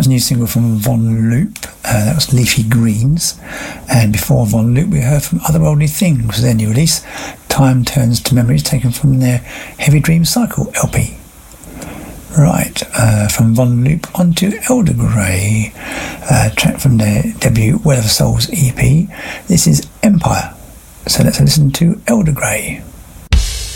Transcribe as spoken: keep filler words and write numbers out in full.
a new single from Von Loop. Uh, that was Leafy Greens. And before Von Loop, we heard from Otherworldly Things, their new release, Time Turns to Memories, taken from their Heavy Dream Cycle L P. Right, uh, from Von Loop onto Elder Grey, uh, track from their debut Well of Souls E P. This is Empire. So let's listen to Elder Grey.